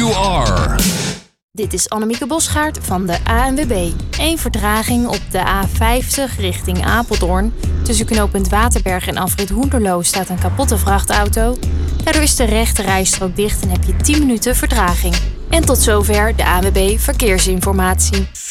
you are. Dit is Annemieke Bosgaard van de ANWB. Eén vertraging op de A50 richting Apeldoorn. Tussen knooppunt Waterberg en afrit Hoenderloo staat een kapotte vrachtauto. Daardoor is de rechte rijstrook dicht en heb je 10 minuten vertraging. En tot zover de ANWB Verkeersinformatie.